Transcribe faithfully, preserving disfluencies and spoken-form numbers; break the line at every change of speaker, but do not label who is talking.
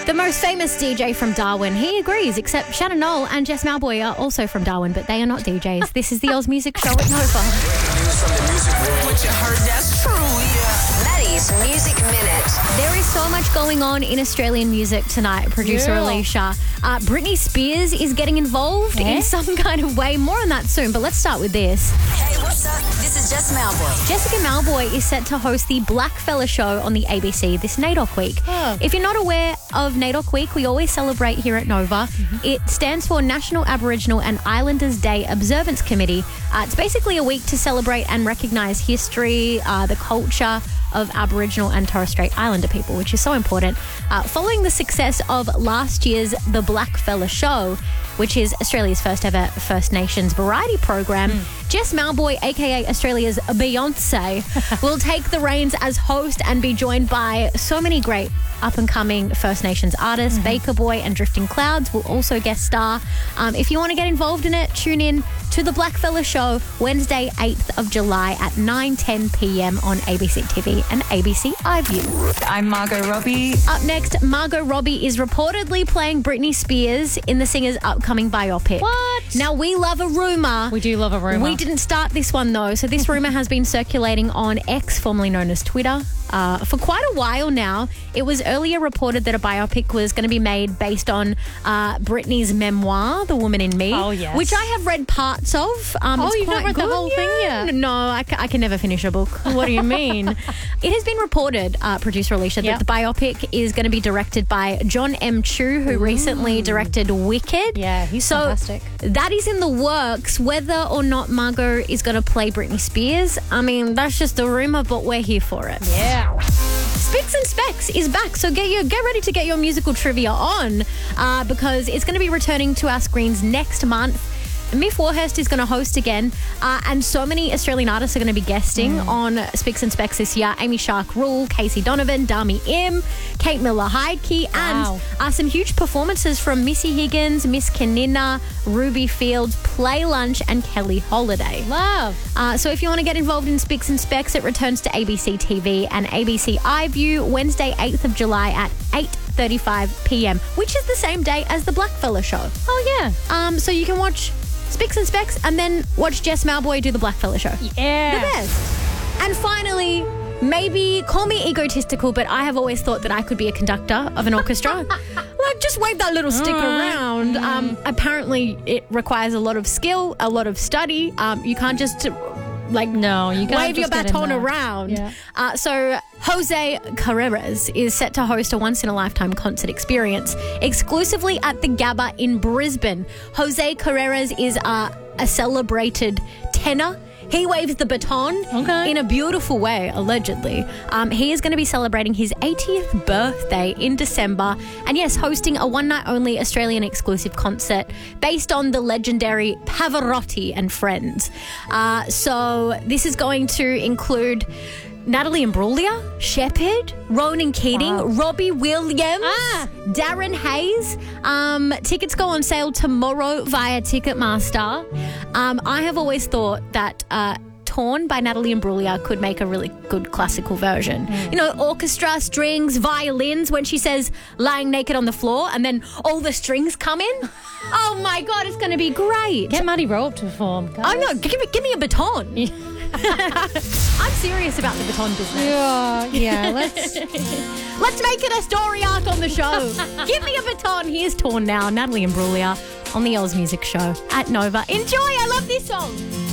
The most famous D J from Darwin, he agrees, except Shannon Knoll and Jess Malboy are also from Darwin, but they are not D Js. This is the Oz Music Show at Nova.
News from the music world. What you heard, that's true, yeah.
Maddie's Music Minute.
There is so much going on in Australian music tonight, producer
Yeah.
Alicia. Uh, Britney Spears is getting involved
Yeah.
in some kind of way. More on that soon, but let's start with this.
Hey, what's up? This is Jess Malboy.
Jessica Malboy is set to host the Blackfella Show on the A B C this NAIDOC Week.
Oh.
If you're not aware of NAIDOC Week, we always celebrate here at Nova.
Mm-hmm.
It stands for National Aboriginal and Islanders Day Observance Committee. Uh, it's basically a week to celebrate and recognise history, uh, the culture of Aboriginal and Torres Strait Islander people, which is so important. Uh, following the success of last year's The Blackfella Show, which is Australia's first ever First Nations variety program,
Mm.
Jess Malboy, aka Australia's Beyonce, will take the reins as host and be joined by so many great up-and-coming First Nations artists.
Mm-hmm.
Baker Boy and Drifting Clouds will also guest star. Um, if you want to get involved in it, tune in to The Blackfella Show Wednesday, eighth of July at nine ten p.m. on A B C T V and A B C iView.
I'm Margot Robbie.
Up next, Margot Robbie is reportedly playing Britney Spears in the singer's upcoming biopic.
What?
Now, we love a rumour.
We do love a rumour.
We didn't start this one, though. So this rumour has been circulating on X, formerly known as Twitter, uh, for quite a while now. It was earlier reported that a biopic was going to be made based on uh, Britney's memoir, The Woman in Me,
Oh, yes.
which I have read parts of. Um,
Oh,
it's
you've not
quite
read the
good.
whole thing
Yeah.
yet?
No, I, ca- I can never finish a book. What do you mean? It has been reported, uh, producer Alicia,
Yep.
that the biopic is going to be directed by John M. Chu, who recently directed Wicked.
Yeah, he's
so
fantastic.
That is in the works. Whether or not Margot is going to play Britney Spears, I mean, that's just a rumor, but we're here for it.
Yeah.
Spicks and Specs is back, so get your get ready to get your musical trivia on uh, because it's going to be returning to our screens next month. Miff Warhurst is going to host again, uh, and so many Australian artists are going to be guesting on Spicks and Specs this year. Amy Shark Rule, Casey Donovan, Dami Im, Kate Miller-Heidke,
Wow.
and uh, some huge performances from Missy Higgins, Miss Kanina, Ruby Fields, Play Lunch, and Kelly Holiday.
Love.
Uh, so if you want to get involved in Spicks and Specs, it returns to A B C T V and A B C iView Wednesday, eighth of July at eight thirty-five p.m., which is the same day as the Blackfella Show.
Oh, yeah.
Um, so you can watch Spicks and Specs and then watch Jess Malboy do the Blackfella Show.
Yeah.
The best. And finally, maybe call me egotistical, but I have always thought that I could be a conductor of an orchestra. Like, just wave that little stick around. Um, apparently, it requires a lot of skill, a lot of study. Um, you can't just like
No, you can't
wave your
just get in
baton
there.
around.
Yeah.
Uh, so Jose Carreras is set to host a once-in-a-lifetime concert experience exclusively at the Gabba in Brisbane. Jose Carreras is uh, a celebrated tenor. He waves the baton
Okay.
in a beautiful way, allegedly. Um, he is going to be celebrating his eightieth birthday in December. And yes, hosting a one-night-only Australian exclusive concert based on the legendary Pavarotti and Friends. Uh, so this is going to include Natalie Imbruglia, Shepherd, Ronan Keating,
Wow.
Robbie Williams,
Ah.
Darren Hayes. Um, tickets go on sale tomorrow via Ticketmaster. Um, I have always thought that uh, Torn by Natalie Imbruglia could make a really good classical version. You know, orchestra, strings, violins, when she says lying naked on the floor and then all the strings come in. Oh my God, it's going to be great.
Get Maddie Rope to perform. guys.
Oh no, give me, give me a baton. I'm serious about the baton business.
Yeah, yeah. Let's.
Let's make it a story arc on the show. Give me a baton. Here's Torn now. Natalie Imbruglia on the Oz Music Show at Nova. Enjoy. I love this song.